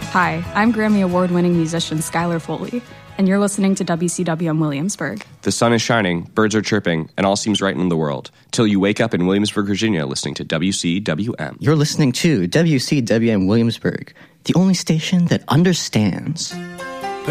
Hi, I'm Grammy Award-winning musician Skylar Foley, and you're listening to WCWM Williamsburg. The sun is shining, birds are chirping, and all seems right in the world, till you wake up in Williamsburg, Virginia, listening to WCWM. You're listening to WCWM Williamsburg, the only station that understands.